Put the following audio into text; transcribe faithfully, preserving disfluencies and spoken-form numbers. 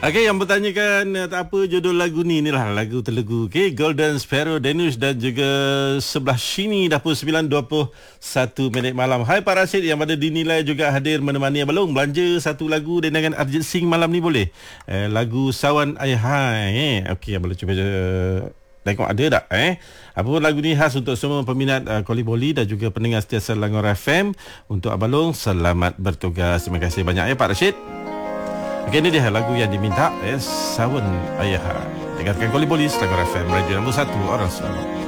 Okey, yang bertanyakan uh, tak apa judul lagu ni, inilah lagu Telegu. Okey, Golden Sparrow, Danush dan juga sebelah sini dah pun sembilan dua puluh satu minit malam. Hai Pak Rashid yang pada dinilai juga hadir menemani Abang belanja satu lagu dengan Arjit Singh malam ni boleh? Eh, lagu Sawan Ai Hai. Eh. Okey, Abang cuba uh, tengok ada tak eh. Apa pun lagu ni khas untuk semua peminat uh, Koli Boli dan juga pendengar setiasa Langor F M. Untuk Abang selamat bertugas. Terima kasih banyak ya Pak Rashid. Okey, ini dia lagu yang diminta, eh, Sawan Ayah. Dengarkan Koli Boli, Selangor F M, radio nombor satu orang Selangor.